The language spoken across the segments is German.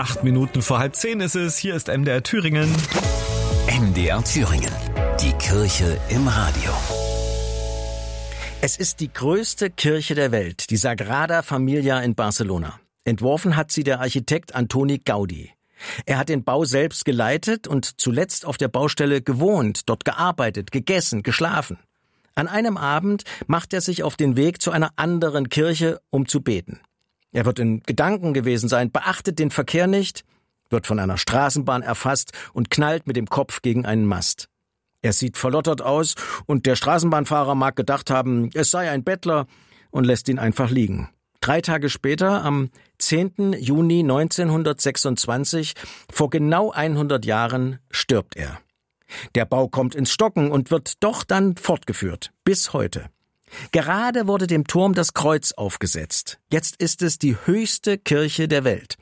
8 Minuten vor 9:30 ist es. Hier ist MDR Thüringen. MDR Thüringen. Die Kirche im Radio. Es ist die größte Kirche der Welt, die Sagrada Familia in Barcelona. Entworfen hat sie der Architekt Antoni Gaudi. Er hat den Bau selbst geleitet und zuletzt auf der Baustelle gewohnt, dort gearbeitet, gegessen, geschlafen. An einem Abend macht er sich auf den Weg zu einer anderen Kirche, um zu beten. Er wird in Gedanken gewesen sein, beachtet den Verkehr nicht, wird von einer Straßenbahn erfasst und knallt mit dem Kopf gegen einen Mast. Er sieht verlottert aus und der Straßenbahnfahrer mag gedacht haben, es sei ein Bettler und lässt ihn einfach liegen. 3 Tage später, am 10. Juni 1926, vor genau 100 Jahren, stirbt er. Der Bau kommt ins Stocken und wird doch dann fortgeführt, bis heute. Gerade wurde dem Turm das Kreuz aufgesetzt. Jetzt ist es die höchste Kirche der Welt,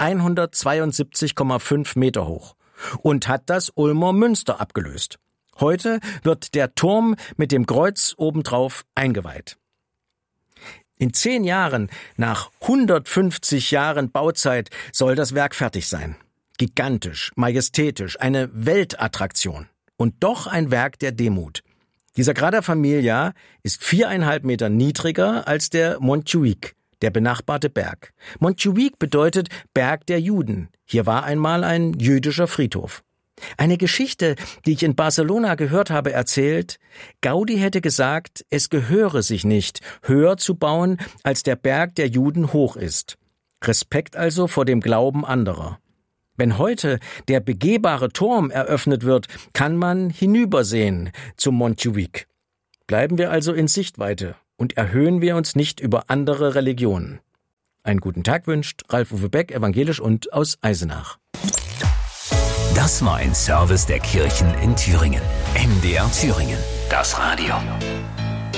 172,5 Meter hoch, und hat das Ulmer Münster abgelöst. Heute wird der Turm mit dem Kreuz obendrauf eingeweiht. In 10 Jahren, nach 150 Jahren Bauzeit, soll das Werk fertig sein. Gigantisch, majestätisch, eine Weltattraktion. Und doch ein Werk der Demut. Die Sagrada Familia ist 4,5 Meter niedriger als der Montjuïc, der benachbarte Berg. Montjuïc bedeutet Berg der Juden. Hier war einmal ein jüdischer Friedhof. Eine Geschichte, die ich in Barcelona gehört habe, erzählt, Gaudi hätte gesagt, es gehöre sich nicht, höher zu bauen, als der Berg der Juden hoch ist. Respekt also vor dem Glauben anderer. Wenn heute der begehbare Turm eröffnet wird, kann man hinübersehen zum Montjuïc. Bleiben wir also in Sichtweite und erhöhen wir uns nicht über andere Religionen. Einen guten Tag wünscht Ralf-Uwe Beck, evangelisch und aus Eisenach. Das war ein Service der Kirchen in Thüringen. MDR Thüringen. Das Radio.